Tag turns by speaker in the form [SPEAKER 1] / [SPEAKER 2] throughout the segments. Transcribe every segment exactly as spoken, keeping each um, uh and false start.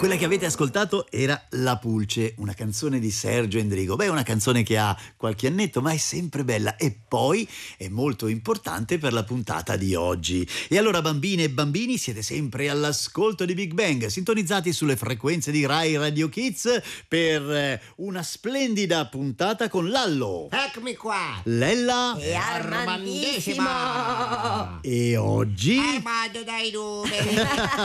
[SPEAKER 1] Quella che avete ascoltato era La Pulce, una canzone di Sergio Endrigo. Beh, una canzone che ha qualche annetto, ma è sempre bella e poi è molto importante per la puntata di oggi. E allora, bambine e bambini, siete sempre all'ascolto di Big Bang, sintonizzati sulle frequenze di Rai Radio Kids per una splendida puntata con Lallo.
[SPEAKER 2] Eccomi qua.
[SPEAKER 1] Lella.
[SPEAKER 3] E Armandissimo.
[SPEAKER 1] E oggi...
[SPEAKER 2] Armando dai numeri.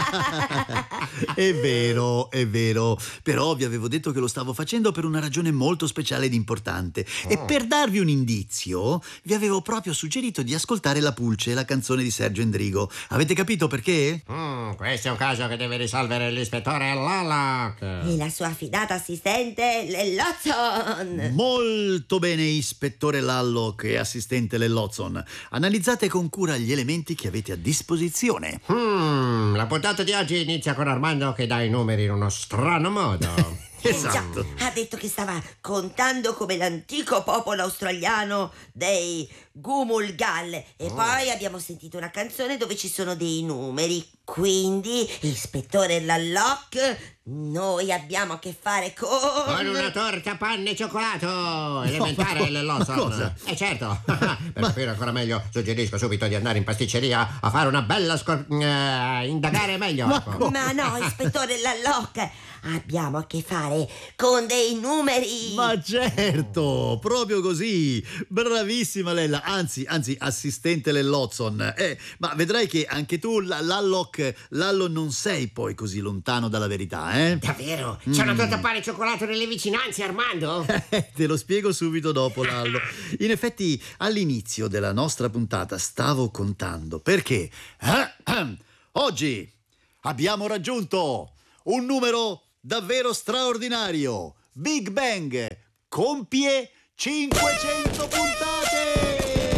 [SPEAKER 1] È vero. È vero, però vi avevo detto che lo stavo facendo per una ragione molto speciale ed importante. Oh. E per darvi un indizio, vi avevo proprio suggerito di ascoltare La Pulce, la canzone di Sergio Endrigo. Avete capito perché?
[SPEAKER 2] Mm, questo è un caso che deve risolvere l'ispettore Lalloc.
[SPEAKER 3] E la sua affidata assistente Lellozon.
[SPEAKER 1] Molto bene, ispettore Lalloc e assistente Lellozon. Analizzate con cura gli elementi che avete a disposizione.
[SPEAKER 2] Mm, la puntata di oggi inizia con Armando che dà i numeri in uno strano modo.
[SPEAKER 1] Esatto.
[SPEAKER 3] Già, ha detto che stava contando come l'antico popolo australiano dei Gumulgal. E oh. poi abbiamo sentito una canzone dove ci sono dei numeri. Quindi, ispettore Lalloc, noi abbiamo a che fare con...
[SPEAKER 2] Con una torta, panna e cioccolato. Elementare, no, Lellozon. Eh certo. Per ma... capire ancora meglio, suggerisco subito di andare in pasticceria a fare una bella scor... Uh, indagare meglio.
[SPEAKER 3] Ma, ecco. ma no, ispettore Lalloc, abbiamo a che fare con dei numeri.
[SPEAKER 1] Ma certo, proprio così. Bravissima Lella, anzi, anzi, assistente Lellozon. Eh, ma vedrai che anche tu, Lalloc, Lallo, non sei poi così lontano dalla verità, eh?
[SPEAKER 2] Davvero? C'è mm. una torta pane e cioccolato nelle vicinanze, Armando?
[SPEAKER 1] Te lo spiego subito dopo, Lallo. In effetti, all'inizio della nostra puntata stavo contando perché oggi abbiamo raggiunto un numero davvero straordinario. Big Bang compie cinquecento puntate!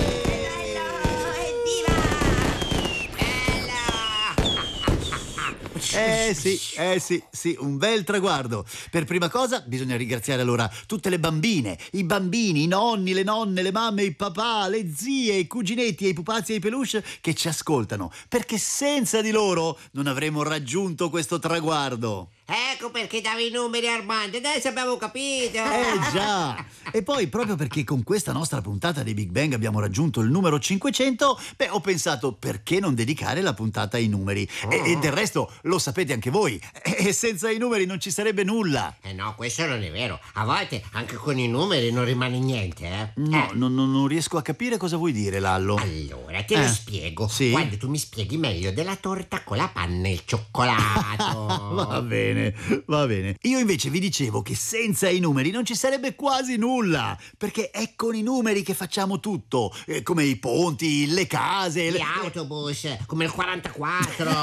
[SPEAKER 1] Eh sì, eh sì, sì, un bel traguardo. Per prima cosa bisogna ringraziare allora tutte le bambine, i bambini, i nonni, le nonne, le mamme, i papà, le zie, i cuginetti e i pupazzi e i peluche che ci ascoltano, perché senza di loro non avremmo raggiunto questo traguardo.
[SPEAKER 2] Ecco perché davi i numeri, Armando, adesso abbiamo capito.
[SPEAKER 1] Eh già. E poi proprio perché con questa nostra puntata di Big Bang abbiamo raggiunto il numero cinquecento, beh, ho pensato perché non dedicare la puntata ai numeri. Oh. E, e del resto lo sapete anche voi, e senza i numeri non ci sarebbe nulla.
[SPEAKER 2] Eh no, questo non è vero. A volte anche con i numeri non rimane niente, eh.
[SPEAKER 1] No,
[SPEAKER 2] eh.
[SPEAKER 1] non, non riesco a capire cosa vuoi dire, Lallo.
[SPEAKER 2] Allora, te
[SPEAKER 1] eh.
[SPEAKER 2] lo spiego.
[SPEAKER 1] Sì?
[SPEAKER 2] Quando tu mi spieghi meglio della torta con la panna e il cioccolato.
[SPEAKER 1] Va bene. Va bene. Io invece vi dicevo che senza i numeri non ci sarebbe quasi nulla, perché è con i numeri che facciamo tutto, eh, come i ponti, le case,
[SPEAKER 2] gli
[SPEAKER 1] le...
[SPEAKER 2] autobus, come il quarantaquattro.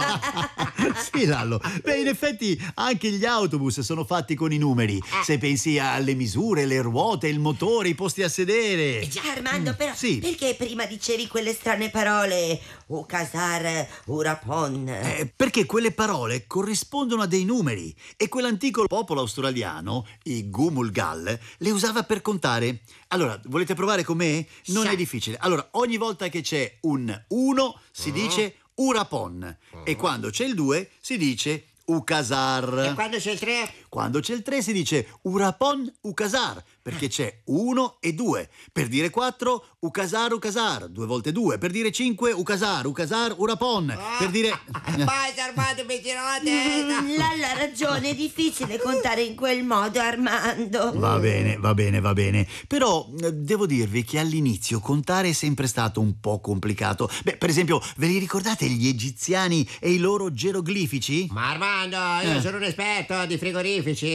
[SPEAKER 1] Sì, Lallo. Beh, in effetti anche gli autobus sono fatti con i numeri.
[SPEAKER 2] Eh.
[SPEAKER 1] Se pensi alle misure, le ruote, il motore, i posti a sedere.
[SPEAKER 3] Eh già, Armando, però
[SPEAKER 1] sì.
[SPEAKER 3] Perché prima dicevi quelle strane parole? Ukasar, Urapon.
[SPEAKER 1] Eh, perché quelle parole corrispondono a dei numeri e quell'antico popolo australiano, i Gumulgal, le usava per contare. Allora, volete provare con me? Non sì. È difficile. Allora, ogni volta che c'è un uno si uh-huh. dice Urapon uh-huh. e quando c'è il due si dice Ukasar.
[SPEAKER 2] E quando c'è il tre?
[SPEAKER 1] Quando c'è il tre si dice Urapon Ukasar, perché c'è uno e due. Per dire quattro, Ukasar Ukasar, due volte due. Per dire cinque, Ukasar Ukasar Urapon.
[SPEAKER 2] Oh.
[SPEAKER 1] Per dire...
[SPEAKER 2] Vai, Armando, mi tiro la testa.
[SPEAKER 3] Mm, Lalla ha ragione, è difficile contare in quel modo, Armando.
[SPEAKER 1] Va bene, va bene, va bene. Però devo dirvi che all'inizio contare è sempre stato un po' complicato. Beh, per esempio, ve li ricordate gli egiziani e i loro geroglifici?
[SPEAKER 2] Ma Armando, io eh. sono un esperto di frigorifici.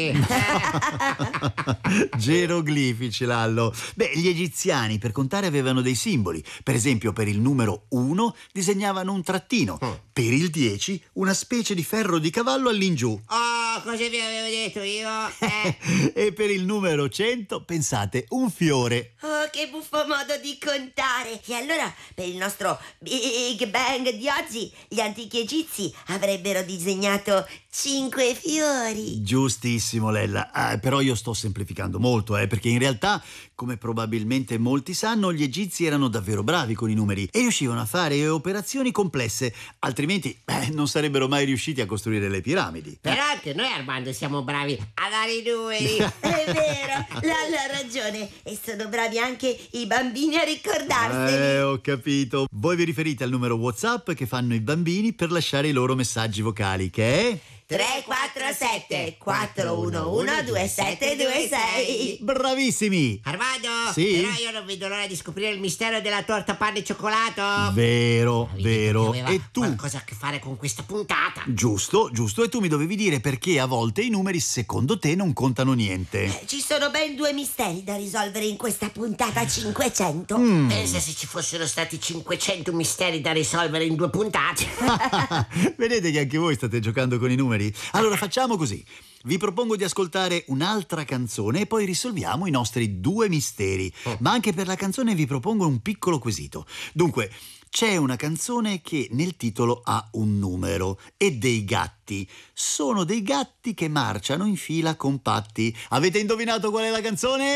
[SPEAKER 1] Geroglifici, Lallo. Beh, gli egiziani per contare avevano dei simboli. Per esempio, per il numero uno disegnavano un trattino. Oh. Per il dieci una specie di ferro di cavallo all'ingiù.
[SPEAKER 2] Oh, cosa vi avevo detto io?
[SPEAKER 1] Eh. E per il numero cento, pensate, un fiore.
[SPEAKER 3] Oh, che buffo modo di contare. E allora, per il nostro Big Bang di oggi, gli antichi egizi avrebbero disegnato cinque fiori.
[SPEAKER 1] Giustissimo, Lella. Ah, però io sto semplificando molto, eh, perché in realtà, come probabilmente molti sanno, gli egizi erano davvero bravi con i numeri e riuscivano a fare operazioni complesse, altrimenti eh, non sarebbero mai riusciti a costruire le piramidi.
[SPEAKER 2] Però anche noi Armando siamo bravi a dare i numeri.
[SPEAKER 3] È vero, Lalla ha ragione. E sono bravi anche i bambini a ricordarseli.
[SPEAKER 1] Eh, ho capito. Voi vi riferite al numero WhatsApp che fanno i bambini per lasciare i loro messaggi vocali, che è
[SPEAKER 3] tre quattro sette quattro uno uno due sette due sei.
[SPEAKER 1] bravissimi!
[SPEAKER 2] Armando,
[SPEAKER 1] Sì?
[SPEAKER 2] però io non vedo l'ora di scoprire il mistero della torta panna e cioccolato.
[SPEAKER 1] Vero,
[SPEAKER 2] Avevi detto
[SPEAKER 1] vero.
[SPEAKER 2] che aveva
[SPEAKER 1] E tu?
[SPEAKER 2] qualcosa a che fare con questa puntata.
[SPEAKER 1] Giusto, giusto. E tu mi dovevi dire perché a volte i numeri secondo te non contano niente.
[SPEAKER 3] Eh, Ci sono ben due misteri da risolvere in questa puntata cinquecento.
[SPEAKER 1] Mm.
[SPEAKER 2] Pensa se ci fossero stati cinquecento misteri da risolvere in due puntate.
[SPEAKER 1] Vedete che anche voi state giocando con i numeri? Allora facciamo così. Vi propongo di ascoltare un'altra canzone e poi risolviamo i nostri due misteri. Ma anche per la canzone vi propongo un piccolo quesito. Dunque, c'è una canzone che nel titolo ha un numero e dei gatti. Sono dei gatti che marciano in fila compatti. Avete indovinato qual è la canzone?